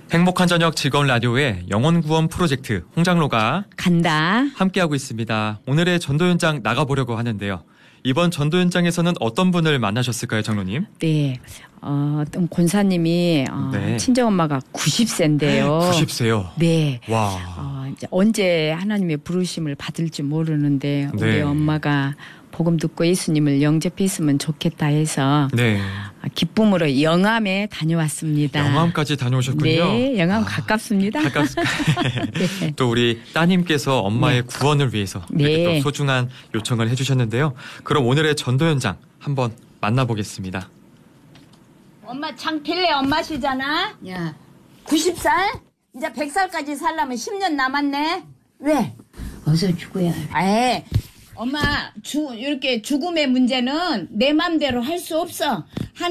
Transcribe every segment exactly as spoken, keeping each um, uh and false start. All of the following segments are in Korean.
행복한 저녁 즐거운 라디오의 영혼 구원 프로젝트 홍장로가 간다 함께하고 있습니다. 오늘의 전도 현장 나가보려고 하는데요. 이번 전도 현장에서는 어떤 분을 만나셨을까요, 장로님? 네, 어, 어떤 권사님이 어, 네. 친정엄마가 구십 세인데요. 구십 세요? 네. 와. 어, 이제 언제 하나님의 부르심을 받을지 모르는데 네. 우리 엄마가 복음 듣고 예수님을 영접했으면 좋겠다 해서 네. 기쁨으로 영암에 다녀왔습니다. 영암까지 다녀오셨군요. 네, 영암 아, 가깝습니다. 가깝습니다. 네. 또 우리 따님께서 엄마의 네. 구원을 위해서 이렇게 네. 또 소중한 요청을 해주셨는데요. 그럼 오늘의 전도 현장 한번 만나보겠습니다. 엄마 장필래 엄마시잖아? 야, 구십 살? 이제 백 살까지 살려면 십 년 남았네? 왜? 어서 죽어야 해. 에이, 엄마, 주, 이렇게 죽음의 문제는 내 맘대로 할 수 없어.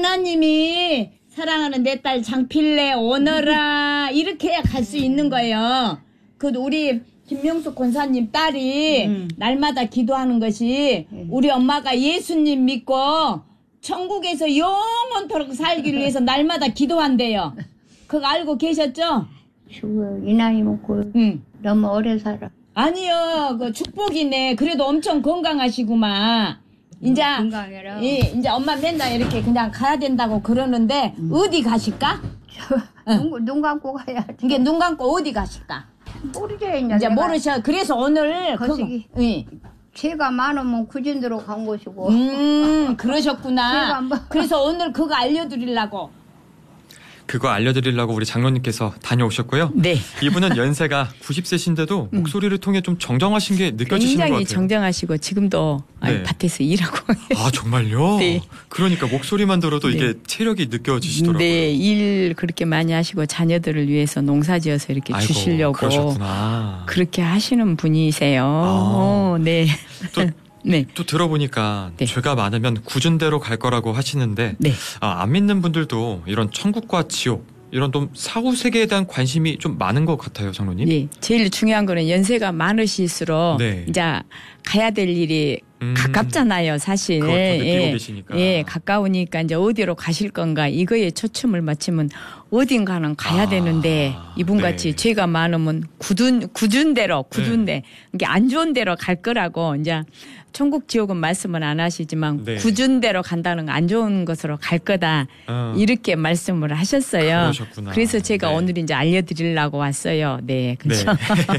하나님이 사랑하는 내 딸 장필래 오너라 이렇게 해야 갈 수 있는 거예요. 그 우리 김명숙 권사님 딸이 음. 날마다 기도하는 것이 우리 엄마가 예수님 믿고 천국에서 영원토록 살기를 위해서 날마다 기도한대요. 그거 알고 계셨죠? 죽어. 이 나이 먹고 응. 너무 오래 살아. 아니요, 그 축복이네. 그래도 엄청 건강하시구만. 이제, 건강해라. 예, 이제 엄마 맨날 이렇게 그냥 가야 된다고 그러는데, 음. 어디 가실까? 눈, 눈 감고 가야 돼. 이게 눈 감고 어디 가실까? 모르지, 이제. 이제 내가 모르셔. 그래서 오늘, 그거, 거시기. 예. 죄가 많으면 구진대로 간 것이고. 음, 제가 그러셨구나. 안 봐. 그래서 오늘 그거 알려드리려고. 그거 알려드리려고 우리 장로님께서 다녀오셨고요. 네. 이분은 연세가 구십 세신데도 목소리를 통해 좀 정정하신 게 느껴지시는 것 굉장히 같아요. 정정하시고 지금도 네. 밭에서 일하고 아, 정말요? 네. 그러니까 목소리만 들어도 네. 이게 체력이 느껴지시더라고요. 네, 일 그렇게 많이 하시고 자녀들을 위해서 농사지어서 이렇게 아이고, 주시려고 그러셨구나. 그렇게 하시는 분이세요. 어, 네. 또, 네. 또 들어보니까 네. 죄가 많으면 굳은 대로 갈 거라고 하시는데 네. 아, 안 믿는 분들도 이런 천국과 지옥 이런 좀 사후 세계에 대한 관심이 좀 많은 것 같아요, 장로님. 예, 제일 중요한 거는 연세가 많으실수록 네. 이제 가야 될 일이 음, 가깝잖아요, 사실. 그걸 더 느끼고 예, 계시니까. 예, 가까우니까 이제 어디로 가실 건가 이거에 초점을 맞추면 어딘가는 가야 아, 되는데 이분같이 네. 죄가 많으면 굳은 굳은 대로 굳은 데 이게 안 좋은 데로 갈 거라고 이제 천국 지옥은 말씀은 안 하시지만 네. 굳은 데로 간다는 건 안 좋은 것으로 갈 거다 어. 이렇게 말씀을 하셨어요. 그러셨구나. 그래서 제가 네. 오늘 이제 알려드리려고 왔어요. 네, 네. 그렇죠.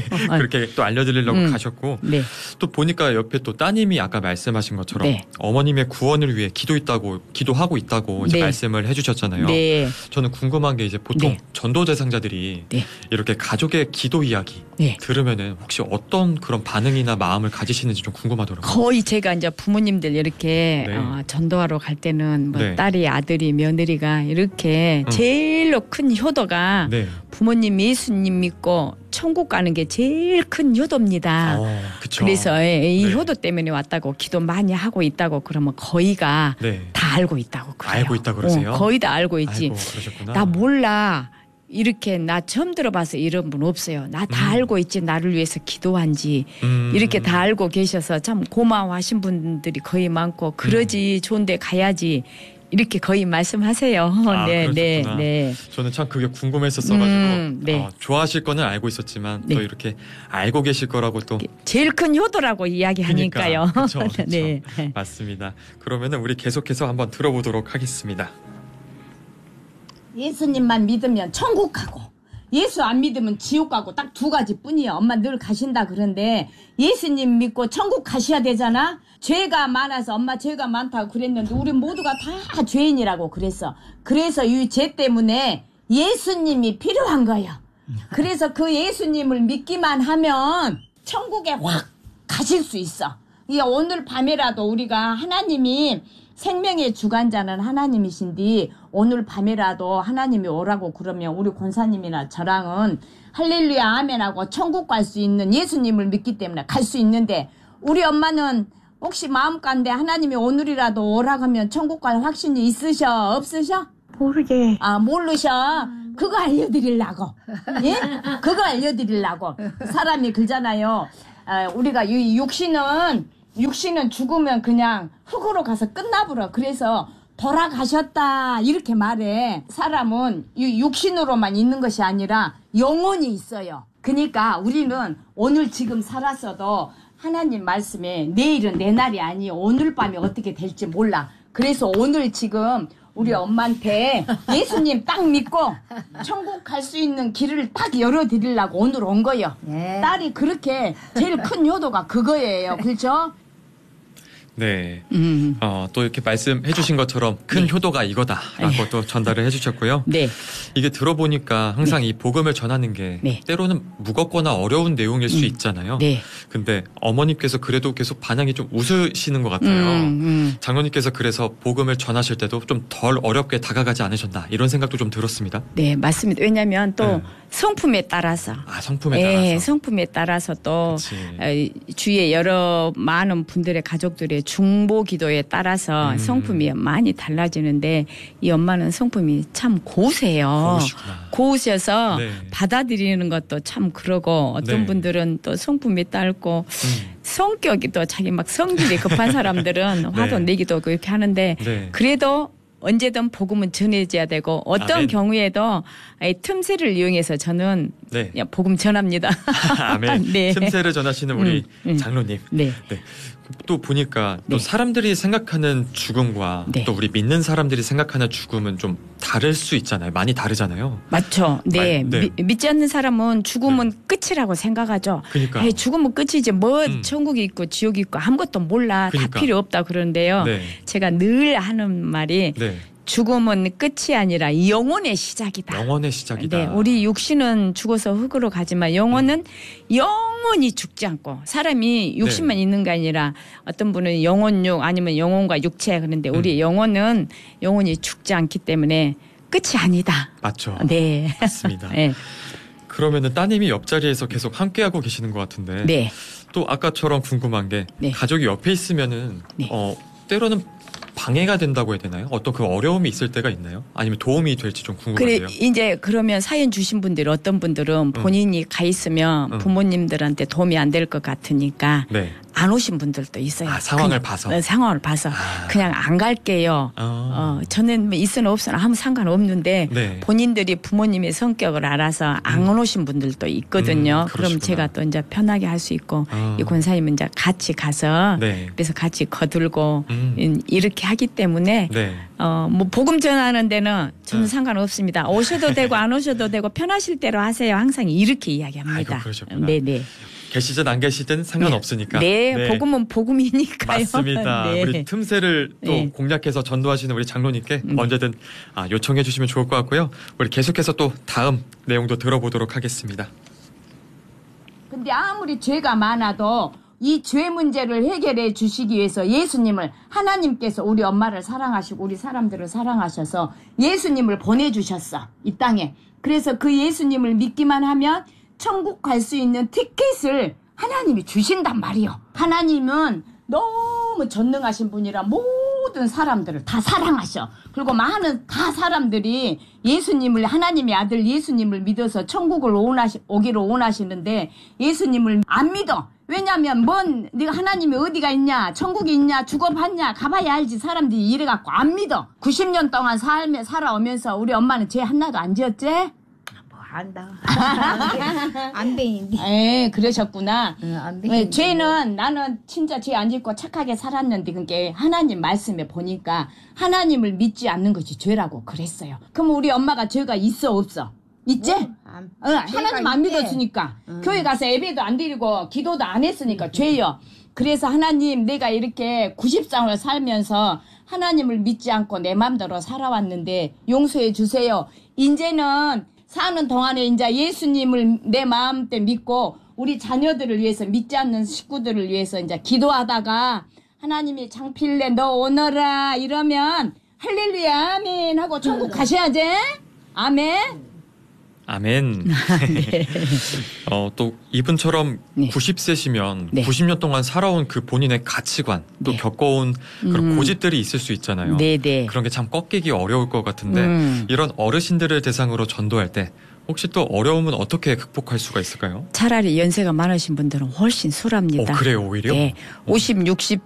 그렇게 또 알려드리려고 음. 가셨고 네. 또 보니까 옆에 또 따님이 아까 말씀하신 것처럼 네. 어머님의 구원을 위해 기도 있다고 기도하고 있다고 이제 네. 말씀을 해주셨잖아요. 네. 저는 궁금한 게 이제 보통 네. 전도 대상자들이 네. 이렇게 가족의 기도 이야기 네. 들으면은 혹시 어떤 그런 반응이나 마음을 가지시는지 좀 궁금하더라고요. 거의 제가 이제 부모님들 이렇게 네. 어, 전도하러 갈 때는 뭐 네. 딸이 아들이 며느리가 이렇게 음. 제일로 큰 효도가 네. 부모님 예수님 믿고 천국 가는 게 제일 큰 효도입니다. 어, 그쵸. 그래서 예, 이 네. 효도 때문에 왔다고 기도 많이 하고 있다고 그러면 거의가 네. 다 알고 있다고 그래요. 알고 있다 그러세요? 어, 거의 다 알고 있지. 아이고, 그러셨구나. 나 몰라. 이렇게 나 처음 들어봐서 이런 분 없어요. 나 다 음. 알고 있지. 나를 위해서 기도한지. 음. 이렇게 다 알고 계셔서 참 고마워하신 분들이 거의 많고 그러지 좋은데 가야지 이렇게 거의 말씀하세요. 아, 네, 네, 그러셨구나. 네. 저는 참 그게 궁금했었어가지고 음, 네. 어, 좋아하실 거는 알고 있었지만 네. 또 이렇게 알고 계실 거라고 또 제일 큰 효도라고 이야기하니까요. 그러니까. 그쵸, 그쵸. 네. 맞습니다. 그러면은 우리 계속해서 한번 들어보도록 하겠습니다. 예수님만 믿으면 천국 가고, 예수 안 믿으면 지옥 가고 딱 두 가지 뿐이에요. 엄마 늘 가신다 그런데 예수님 믿고 천국 가셔야 되잖아. 죄가 많아서 엄마 죄가 많다고 그랬는데 우리 모두가 다 죄인이라고 그랬어. 그래서 이 죄 때문에 예수님이 필요한 거예요. 그래서 그 예수님을 믿기만 하면 천국에 확 가실 수 있어. 이게 오늘 밤에라도 우리가 하나님이 생명의 주관자는 하나님이신데 오늘 밤에라도 하나님이 오라고 그러면 우리 권사님이나 저랑은 할렐루야 아멘하고 천국 갈 수 있는 예수님을 믿기 때문에 갈 수 있는데 우리 엄마는 혹시 마음간데 하나님이 오늘이라도 오라고 하면 천국 갈 확신이 있으셔 없으셔? 모르지. 아 모르셔. 그거 알려드리려고. 예? 그거 알려드리려고. 사람이 그러잖아요. 아, 우리가 이 육신은 육신은 죽으면 그냥 흙으로 가서 끝나버려. 그래서 돌아가셨다 이렇게 말해. 사람은 이 육신으로만 있는 것이 아니라 영혼이 있어요. 그러니까 우리는 오늘 지금 살았어도 하나님 말씀에 내일은 내 날이 아니에요. 오늘 밤에 어떻게 될지 몰라. 그래서 오늘 지금 우리 엄마한테 예수님 딱 믿고 천국 갈 수 있는 길을 딱 열어드리려고 오늘 온 거예요. 네. 딸이 그렇게 제일 큰 효도가 그거예요. 그렇죠? 네. 음. 어, 또 이렇게 말씀해 주신 것처럼 큰 네. 효도가 이거다라고 또 전달을 해 주셨고요. 네. 이게 들어보니까 항상 이 복음을 전하는 게 네. 때로는 무겁거나 어려운 내용일 수 음. 있잖아요. 네. 근데 어머님께서 그래도 계속 반응이 좀 웃으시는 것 같아요. 음, 음. 장로님께서 그래서 복음을 전하실 때도 좀 덜 어렵게 다가가지 않으셨나 이런 생각도 좀 들었습니다. 네, 맞습니다. 왜냐하면 또 네. 성품에 따라서. 아, 성품에 예, 따라서. 성품에 따라서 또 그치. 어, 주위에 여러 많은 분들의 가족들의 중보 기도에 따라서 음. 성품이 많이 달라지는데 이 엄마는 성품이 참 고우세요. 고우시구나. 고우셔서 네. 받아들이는 것도 참 그러고 어떤 네. 분들은 또 성품이 짧고 음. 성격이 또 자기 막 성질이 급한 사람들은 화도 네. 내기도 하고 이렇게 하는데 네. 그래도 언제든 복음은 전해져야 되고 어떤 아멘. 경우에도 이 틈새를 이용해서 저는 네. 그냥 복음 전합니다. 아멘. 네. 틈새를 전하시는 우리 음, 음. 장로님. 네. 네. 또 보니까 또 네. 사람들이 생각하는 죽음과 네. 또 우리 믿는 사람들이 생각하는 죽음은 좀 다를 수 있잖아요. 많이 다르잖아요. 맞죠. 네. 말- 네. 미, 믿지 않는 사람은 죽음은 끝이라고 생각하죠. 그러니까요. 에이, 죽음은 끝이지 뭐 음. 천국이 있고 지옥이 있고 아무것도 몰라. 그러니까. 다 필요 없다 그러는데요. 네. 제가 늘 하는 말이 네. 죽음은 끝이 아니라 영혼의 시작이다. 영원의 시작이다. 네, 우리 육신은 죽어서 흙으로 가지만 영혼은 영원히 죽지 않고 사람이 육신만 네. 있는 게 아니라 어떤 분은 영혼육 아니면 영혼과 육체 그런데 우리 음. 영혼은 영혼이 죽지 않기 때문에 끝이 아니다. 맞죠. 네. 맞습니다. 네. 그러면은 따님이 옆자리에서 계속 함께하고 계시는 것 같은데 네. 또 아까처럼 궁금한 게 네. 가족이 옆에 있으면은 네. 어, 때로는 방해가 된다고 해야 되나요? 어떤 그 어려움이 있을 때가 있나요? 아니면 도움이 될지 좀 그래 궁금한데요. 이제 그러면 사연 주신 분들 어떤 분들은 본인이 가 있으면 음. 부모님들한테 도움이 안 될 것 같으니까 네. 안 오신 분들도 있어요. 아, 상황을 그냥, 봐서? 네, 상황을 봐서 아. 그냥 안 갈게요. 아. 어, 저는 뭐 있으나 없으나 아무 상관없는데 네. 본인들이 부모님의 성격을 알아서 안 오신 분들도 있거든요. 음, 그럼 그러시구나. 제가 또 이제 편하게 할 수 있고 아. 이 권사님은 이제 같이 가서 네. 그래서 같이 거들고 음. 음, 이렇게 하기 때문에 네. 어, 뭐 복음 전하는 데는 저는 네. 상관없습니다. 오셔도 되고 안 오셔도 되고 편하실 대로 하세요. 항상 이렇게 이야기합니다. 아이고, 그러셨구나. 네네. 계시든 안 계시든 상관없으니까. 네, 복음은 복음이니까요. 맞습니다. 네. 우리 틈새를 또 네. 공략해서 전도하시는 우리 장로님께 음. 언제든 아, 요청해 주시면 좋을 것 같고요. 우리 계속해서 또 다음 내용도 들어보도록 하겠습니다. 근데 아무리 죄가 많아도 이 죄 문제를 해결해 주시기 위해서 예수님을 하나님께서 우리 엄마를 사랑하시고 우리 사람들을 사랑하셔서 예수님을 보내주셨어. 이 땅에. 그래서 그 예수님을 믿기만 하면 천국 갈 수 있는 티켓을 하나님이 주신단 말이요. 하나님은 너무 전능하신 분이라 모든 사람들을 다 사랑하셔. 그리고 많은 다 사람들이 예수님을 하나님의 아들 예수님을 믿어서 천국을 원하시, 오기를 원하시는데 예수님을 안 믿어. 왜냐면 뭔 네가 하나님이 어디가 있냐 천국이 있냐 죽어봤냐 가봐야 알지 사람들이 이래갖고 안 믿어. 구십 년 동안 살며 살아오면서 우리 엄마는 죄 하나도 안 지었지? 뭐 안다. 안배인데. 에 그러셨구나. 응, 안 돼. 네, 죄는 나는 진짜 죄 안 짓고 착하게 살았는데 그게 하나님 말씀에 보니까 하나님을 믿지 않는 것이 죄라고 그랬어요. 그럼 우리 엄마가 죄가 있어 없어? 있지? 안- 어, 하나님 안 있지. 믿었으니까 교회 가서 예배도 안 드리고 기도도 안 했으니까 죄요. 그래서 하나님 내가 이렇게 구십 상을 살면서 하나님을 믿지 않고 내 마음대로 살아왔는데 용서해 주세요. 이제는 사는 동안에 이제 예수님을 내 마음대로 믿고 우리 자녀들을 위해서 믿지 않는 식구들을 위해서 이제 기도하다가 하나님이 장필래 너 오너라 이러면 할렐루야 아멘 하고 천국 가셔야지. 아멘. 아멘. 어, 또 이분처럼 네. 구십 세시면 네. 구십 년 동안 살아온 그 본인의 가치관 또 네. 겪어온 그런 음. 고집들이 있을 수 있잖아요. 네네. 그런 게 참 꺾이기 어려울 것 같은데 음. 이런 어르신들을 대상으로 전도할 때 혹시 또 어려움은 어떻게 극복할 수가 있을까요? 차라리 연세가 많으신 분들은 훨씬 수월합니다. 어, 그래요, 오히려? 네. 오십, 육십